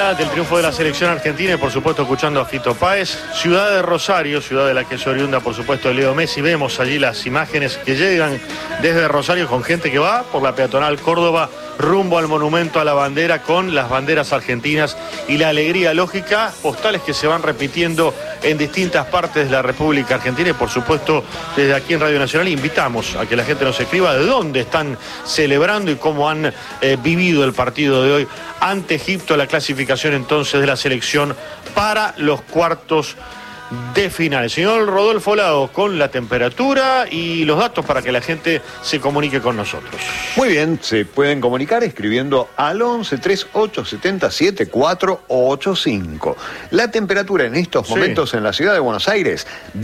previa del triunfo de la selección argentina y por supuesto escuchando a Fito Páez. Ciudad de Rosario, ciudad de la que es oriunda por supuesto Leo Messi. Vemos allí las imágenes que llegan desde Rosario con gente que va por la peatonal Córdoba rumbo al monumento a la bandera con las banderas argentinas y la alegría lógica, postales que se van repitiendo en distintas partes de la República Argentina y por supuesto desde aquí en Radio Nacional invitamos a que la gente nos escriba de dónde están celebrando y cómo han vivido el partido de hoy ante Egipto, la clasificación entonces de la selección para los cuartos de final. Señor Rodolfo Lagos, con la temperatura y los datos para que la gente se comunique con nosotros. Muy bien, se pueden comunicar escribiendo al 11 3870 7485. La temperatura en estos momentos en la ciudad de Buenos Aires,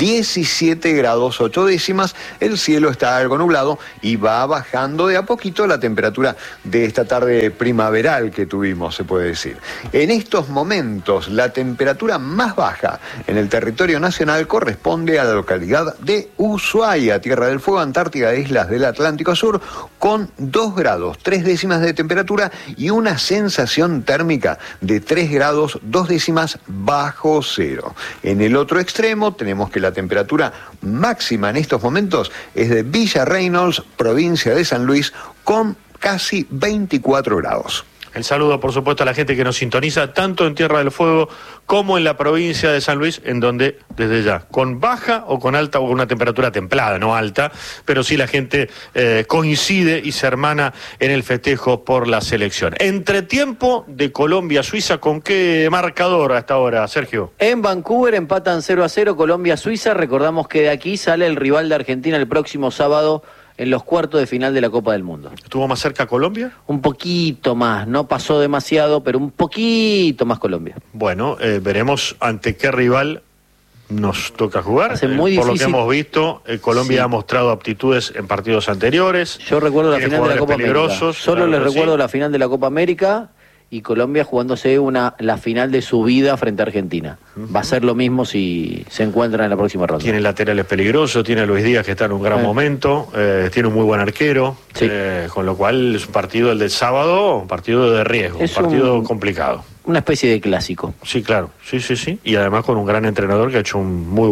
17 grados 8 décimas. El cielo está algo nublado y va bajando de a poquito la temperatura de esta tarde primaveral que tuvimos, se puede decir. En estos momentos, la temperatura más baja en el territorio nacional corresponde a la localidad de Ushuaia, Tierra del Fuego, Antártida, Islas del Atlántico Sur, con 2 grados 3 décimas de temperatura y una sensación térmica de 3 grados 2 décimas bajo cero. En el otro extremo tenemos que la temperatura máxima en estos momentos es de Villa Reynolds, provincia de San Luis, con casi 24 grados. El saludo, por supuesto, a la gente que nos sintoniza tanto en Tierra del Fuego como en la provincia de San Luis, en donde, desde ya, con baja o con alta o con una temperatura templada, no alta, pero sí la gente coincide y se hermana en el festejo por la selección. Entretiempo de Colombia-Suiza, ¿con qué marcador hasta ahora, Sergio? En Vancouver empatan 0-0 Colombia-Suiza. Recordamos que de aquí sale el rival de Argentina el próximo sábado en los cuartos de final de la Copa del Mundo. ¿Estuvo más cerca Colombia? Un poquito más, no pasó demasiado, pero un poquito más Colombia. Bueno, veremos ante qué rival nos toca jugar. Muy por difícil. Lo que hemos visto, Colombia ha mostrado aptitudes en partidos anteriores. Yo recuerdo la final de la Copa América. Solo les recuerdo la final de la Copa América y Colombia jugándose la final de su vida frente a Argentina. Va a ser lo mismo si se encuentran en la próxima ronda. Tiene laterales peligrosos, tiene a Luis Díaz que está en un gran momento, tiene un muy buen arquero, con lo cual es un partido, el del sábado, un partido de riesgo, un partido complicado. Una especie de clásico. Sí, claro, sí. Y además con un gran entrenador que ha hecho un muy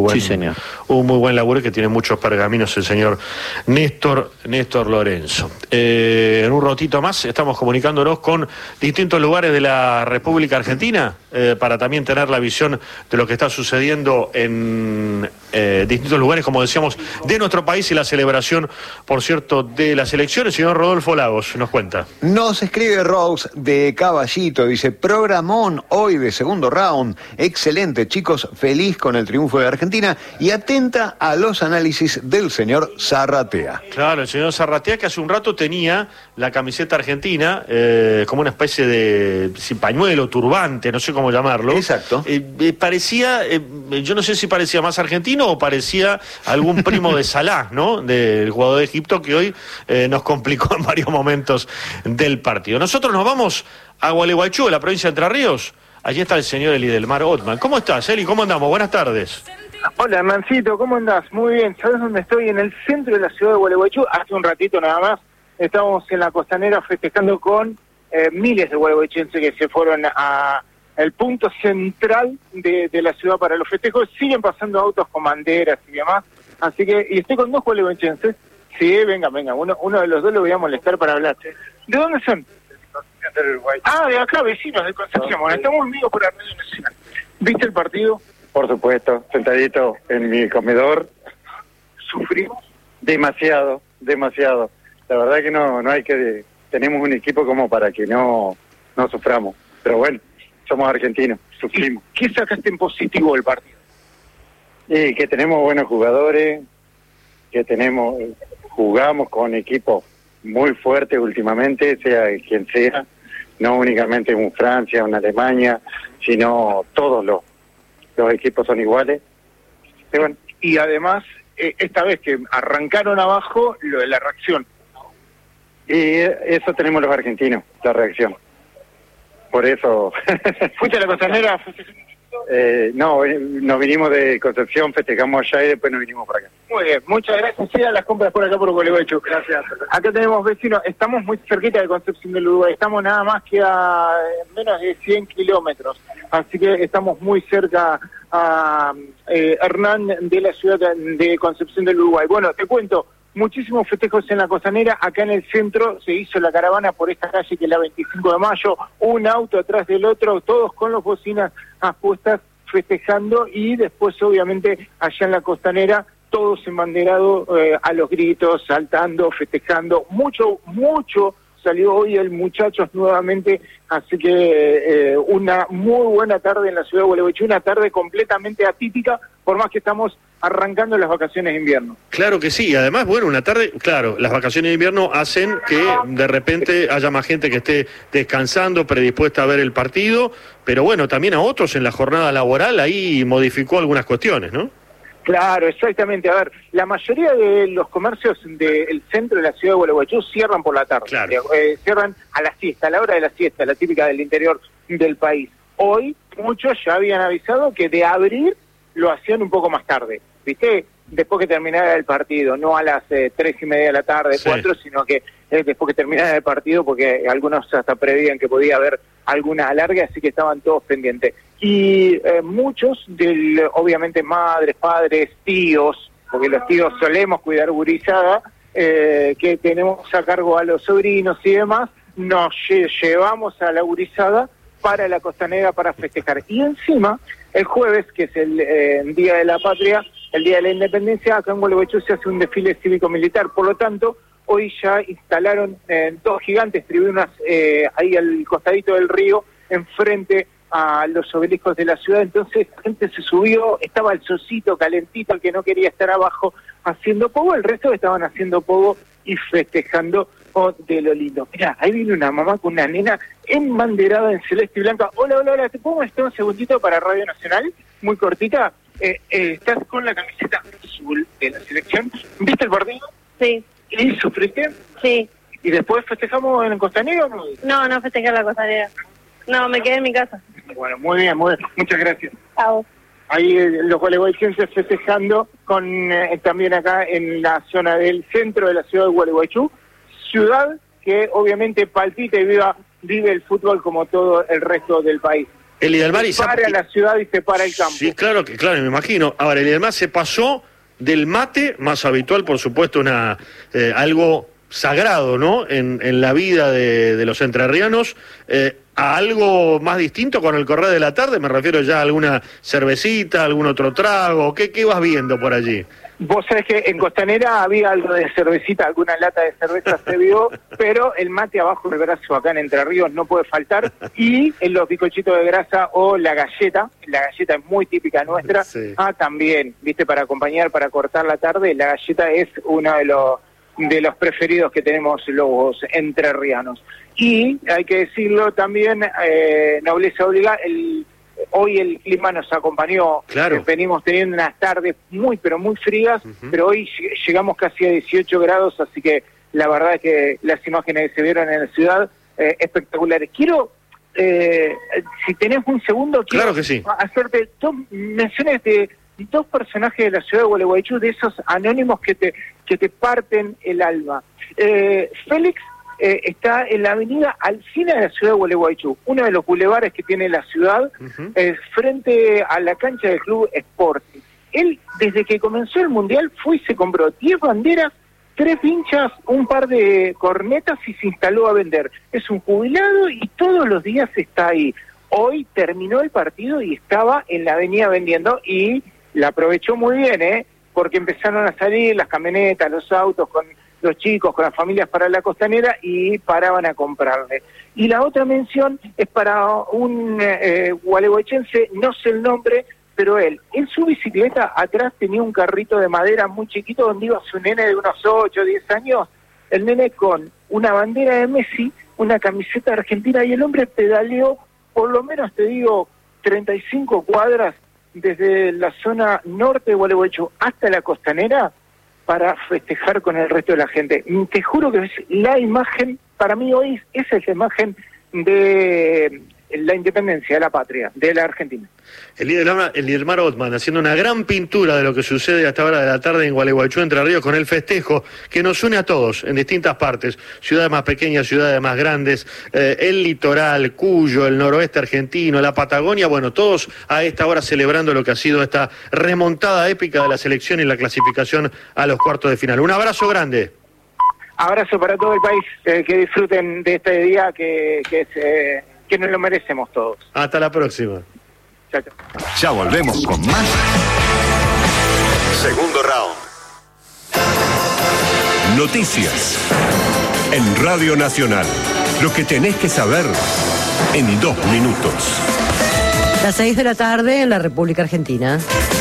buen laburo y que tiene muchos pergaminos, el señor Néstor Lorenzo. En un ratito más estamos comunicándonos con distintos lugares de la República Argentina para también tener la visión de lo que está sucediendo en distintos lugares, como decíamos, de nuestro país y la celebración, por cierto, de las elecciones. Señor Rodolfo Lagos nos cuenta. Nos escribe Rose de Caballito, dice: programón hoy de segundo round, excelente chicos, feliz con el triunfo de Argentina y atenta a los análisis del señor Zarratea. Claro, el señor Zarratea, que hace un rato tenía la camiseta argentina como una especie de pañuelo, turbante, no sé cómo llamarlo. Exacto. Parecía, yo no sé si parecía más argentino o parecía algún primo de Salah, ¿no? Del jugador de Egipto, que hoy nos complicó en varios momentos del partido. Nosotros nos vamos a Gualeguaychú, la provincia de Entre Ríos. Allí está el señor Elidelmar Otman. ¿Cómo estás, Eli? ¿Cómo andamos? Buenas tardes. Hola, Hernancito, ¿cómo andás? Muy bien. ¿Sabes dónde estoy? En el centro de la ciudad de Gualeguaychú. Hace un ratito nada más estamos en la costanera festejando con miles de gualeguaychenses que se fueron a el punto central de la ciudad para los festejos. Siguen pasando autos con banderas y demás. Así que, y estoy con dos gualeguaychenses. Sí, venga, uno de los dos lo voy a molestar para hablar. ¿De dónde son? De acá, vecinos de Concepción. Bueno, estamos en vivo por la Radio Nacional. ¿Viste el partido? Por supuesto, sentadito en mi comedor. ¿Sufrimos? Demasiado. La verdad que no hay que... Tenemos un equipo como para que no suframos. Pero bueno, somos argentinos, sufrimos. ¿Qué sacaste en positivo del partido? Y que tenemos buenos jugadores, jugamos con equipos muy fuertes últimamente, sea quien sea, no únicamente un Francia, una Alemania, sino todos los equipos son iguales. Y bueno, y además, esta vez que arrancaron abajo, lo de la reacción. Y eso tenemos los argentinos, la reacción. Por eso... ¿Fuiste a la costanera? No, nos vinimos de Concepción, festejamos allá y después nos vinimos para acá. Muy bien, muchas gracias. Sigan las compras por acá por Gualeguaychú. Gracias. Acá tenemos vecinos, estamos muy cerquita de Concepción del Uruguay, estamos nada más que a menos de 100 kilómetros, así que estamos muy cerca a Hernán de la ciudad de Concepción del Uruguay. Bueno, te cuento, muchísimos festejos en la costanera. Acá en el centro se hizo la caravana por esta calle que es la 25 de mayo, un auto atrás del otro, todos con las bocinas puestas festejando, y después obviamente allá en la costanera todos embanderados a los gritos, saltando, festejando. Mucho salió hoy el Muchachos nuevamente, así que una muy buena tarde en la ciudad de Gualeguaychú, una tarde completamente atípica, por más que estamos arrancando las vacaciones de invierno. Claro que sí, además, bueno, una tarde, claro, las vacaciones de invierno hacen que de repente haya más gente que esté descansando, predispuesta a ver el partido, pero bueno, también a otros en la jornada laboral ahí modificó algunas cuestiones, ¿no? Claro, exactamente. A ver, la mayoría de los comercios del centro de la ciudad de Gualeguaychú cierran por la tarde. Claro. Cierran a la siesta, a la hora de la siesta, la típica del interior del país. Hoy muchos ya habían avisado que de abrir lo hacían un poco más tarde, ¿viste? Después que terminara el partido, no a las 3:30 de la tarde, 4, sino que después que terminara el partido, porque algunos hasta prevían que podía haber alguna alargue, así que estaban todos pendientes. Y muchos, obviamente madres, padres, tíos, porque los tíos solemos cuidar gurizada, que tenemos a cargo a los sobrinos y demás, nos llevamos a la gurizada para la costanera para festejar. Y encima, el jueves, que es el Día de la Patria, el Día de la Independencia, acá en Gualeguaychú se hace un desfile cívico-militar. Por lo tanto, hoy ya instalaron dos gigantes tribunas ahí al costadito del río, enfrente a los obeliscos de la ciudad. Entonces la gente se subió, estaba el solcito calentito, el que no quería estar abajo haciendo pogo, el resto estaban haciendo pogo y festejando de lo lindo. Mirá, ahí viene una mamá con una nena embanderada en celeste y blanca. Hola, ¿te puedo estar un segundito para Radio Nacional? Muy cortita. Estás con la camiseta azul de la selección. ¿Viste el partido? Sí. ¿Y sufriste? Sí. ¿Y después festejamos en el Costanero o no? No festejé en la costanera. No, me quedé en mi casa. Bueno, muy bien. Muchas gracias. Chao. Ahí los gualeguaychenses festejando con también acá en la zona del centro de la ciudad de Gualeguaychú, ciudad que obviamente palpita y vive el fútbol como todo el resto del país. El Idalmar se para la ciudad y se para el campo. Sí, claro, me imagino. Ahora, el Idalmar se pasó del mate, más habitual, por supuesto, algo sagrado, ¿no? En la vida de los entrerrianos, a algo más distinto con el correr de la tarde. Me refiero ya a alguna cervecita, algún otro trago. ¿Qué vas viendo por allí? Vos sabés que en Costanera había algo de cervecita, alguna lata de cerveza se vio, pero el mate abajo del brazo acá en Entre Ríos no puede faltar, y en los bizcochitos de grasa o la galleta es muy típica nuestra, sí. También, viste, para acompañar, para cortar la tarde, la galleta es uno de los preferidos que tenemos los entrerrianos. Y hay que decirlo también, nobleza obliga, hoy el clima nos acompañó, claro. Venimos teniendo unas tardes muy frías, pero hoy llegamos casi a 18 grados, así que la verdad es que las imágenes que se vieron en la ciudad, espectaculares. Quiero, si tenés un segundo, quiero claro que sí. hacerte dos menciones de dos personajes de la ciudad de Gualeguaychú, de esos anónimos que te parten el alma. Félix está en la avenida Alsina de la ciudad de Gualeguaychú, uno de los bulevares que tiene la ciudad, frente a la cancha del Club Sporting. Él, desde que comenzó el Mundial, fue y se compró 10 banderas, 3 vinchas, un par de cornetas y se instaló a vender. Es un jubilado y todos los días está ahí. Hoy terminó el partido y estaba en la avenida vendiendo, y la aprovechó muy bien, porque empezaron a salir las camionetas, los autos con los chicos, con las familias para la costanera, y paraban a comprarle. Y la otra mención es para un gualeguaychense, no sé el nombre, pero él, en su bicicleta atrás tenía un carrito de madera muy chiquito donde iba su nene de unos 8 o 10 años, el nene con una bandera de Messi, una camiseta argentina, y el hombre pedaleó, por lo menos te digo, 35 cuadras desde la zona norte de Gualeguaychú hasta la costanera, para festejar con el resto de la gente. Te juro que es la imagen, para mí hoy esa es la imagen de la independencia de la patria, de la Argentina. Elielmar Ottman haciendo una gran pintura de lo que sucede a esta hora de la tarde en Gualeguaychú, Entre Ríos, con el festejo que nos une a todos en distintas partes, ciudades más pequeñas, ciudades más grandes, el litoral, Cuyo, el noroeste argentino, la Patagonia, bueno, todos a esta hora celebrando lo que ha sido esta remontada épica de la selección y la clasificación a los cuartos de final. Un abrazo grande. Abrazo para todo el país, que disfruten de este día que nos lo merecemos todos. Hasta la próxima. Chao, chao. Ya volvemos con más. Segundo round. Noticias en Radio Nacional. Lo que tenés que saber en 2 minutos. Las 6 de la tarde en la República Argentina.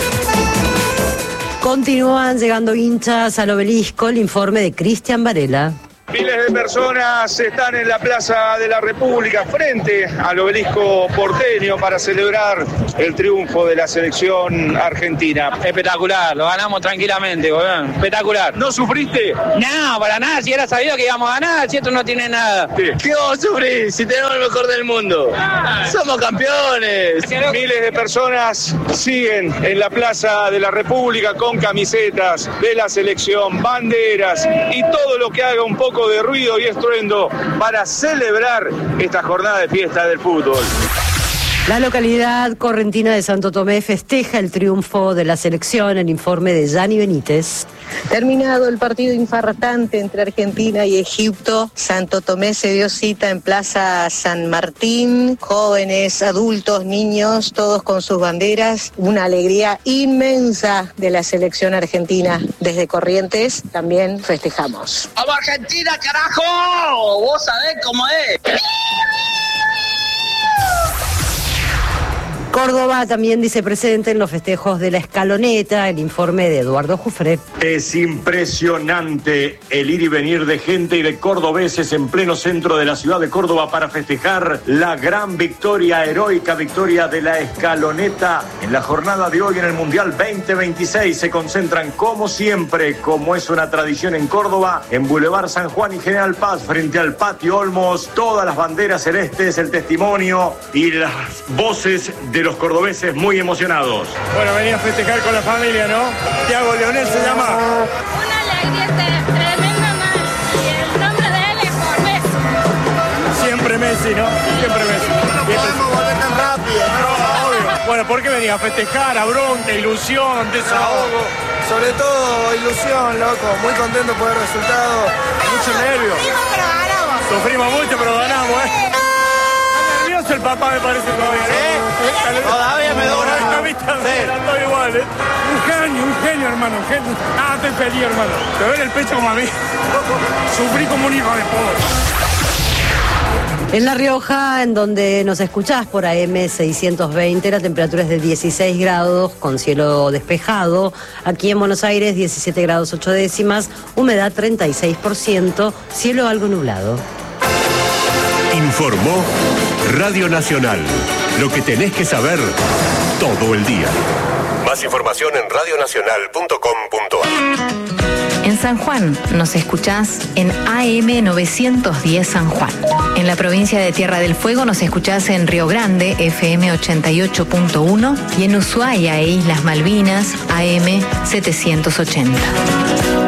Continúan llegando hinchas al obelisco. El informe de Cristian Varela. Miles de personas están en la Plaza de la República frente al obelisco porteño para celebrar el triunfo de la selección argentina. Espectacular, lo ganamos tranquilamente, weón. Espectacular. ¿No sufriste? No, para nada, si era sabido que íbamos a ganar, si esto no tiene nada. Sí. ¿Qué vamos a sufrir si tenemos el mejor del mundo? Somos campeones. Miles de personas siguen en la Plaza de la República con camisetas de la selección, banderas y todo lo que haga un poco de ruido y estruendo para celebrar esta jornada de fiesta del fútbol. La localidad correntina de Santo Tomé festeja el triunfo de la selección. El informe de Yanni Benítez. Terminado el partido infartante entre Argentina y Egipto, Santo Tomé se dio cita en Plaza San Martín, jóvenes, adultos, niños, todos con sus banderas, una alegría inmensa de la selección argentina. Desde Corrientes también festejamos. ¡Vamos Argentina, carajo! Vos sabés cómo es. Córdoba también dice presente en los festejos de la Escaloneta. El informe de Eduardo Jufré. Es impresionante el ir y venir de gente y de cordobeses en pleno centro de la ciudad de Córdoba para festejar la gran victoria, heroica victoria de la Escaloneta. En la jornada de hoy en el Mundial 2026 se concentran como siempre, como es una tradición en Córdoba, en Boulevard San Juan y General Paz, frente al Patio Olmos, todas las banderas celestes, el testimonio y las voces de los cordobeses muy emocionados. Bueno, venía a festejar con la familia, ¿no? Thiago Leonel se llama. Una alegría tremenda más. Y el nombre de él es por Messi. Siempre Messi, ¿no? Siempre Messi. No podemos volver tan rápido, ¿no? Obvio. Bueno, ¿por qué venía a festejar? A bronca, ilusión, desahogo. Sobre todo ilusión, loco. Muy contento por el resultado. Mucho nervio. Sufrimos mucho, pero ganamos, ¿eh? El papá me parece todavía, ¿eh? Todavía me dura. Estoy igual, ¿eh? Un genio, hermano, un genio. Ah, estoy feliz, hermano. Te duele el pecho como a mí. Sufrí como un hijo de pobre. En La Rioja, en donde nos escuchás por AM 620, la temperatura es de 16 grados con cielo despejado. Aquí en Buenos Aires, 17 grados 8 décimas, humedad 36%, cielo algo nublado. Informó Radio Nacional. Lo que tenés que saber todo el día. Más información en radionacional.com.ar. En San Juan nos escuchás en AM 910 San Juan. En la provincia de Tierra del Fuego nos escuchás en Río Grande, FM 88.1, y en Ushuaia e Islas Malvinas, AM 780.